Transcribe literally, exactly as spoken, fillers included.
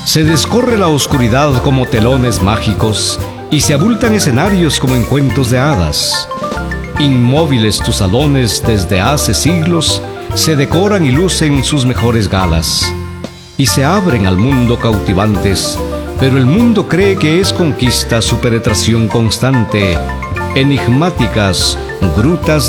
Se descorre la oscuridad como telones mágicos y se abultan escenarios como en cuentos de hadas. Inmóviles tus salones desde hace siglos se decoran y lucen sus mejores galas. Y se abren al mundo cautivantes, pero el mundo cree que es conquista su penetración constante. Enigmáticas grutas